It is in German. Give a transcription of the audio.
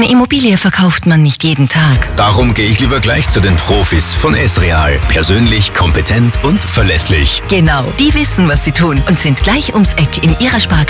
Eine Immobilie verkauft man nicht jeden Tag. Darum gehe ich lieber gleich zu den Profis von S-Real. Persönlich, kompetent und verlässlich. Genau, die wissen, was sie tun und sind gleich ums Eck in ihrer Sparkasse